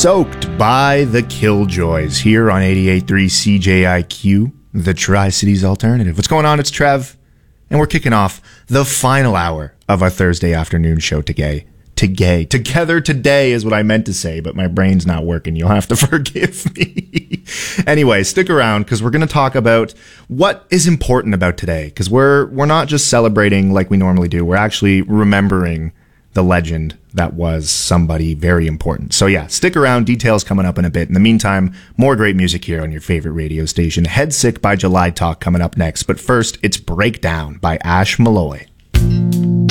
Soaked by the Killjoys here on 88.3 CJIQ, the Tri-Cities Alternative. What's going on? It's Trev, and we're kicking off the final hour of our Thursday afternoon show today. Together today is what I meant to say, but my brain's not working. You'll have to forgive me. Anyway, stick around because we're going to talk about what is important about today, because we're not just celebrating like we normally do. We're actually remembering the legend that was somebody very important. So yeah, stick around. Details coming up in a bit. In the meantime, more great music here on your favorite radio station. Head Sick by July Talk coming up next. But first, it's Breakdown by Ash Malloy.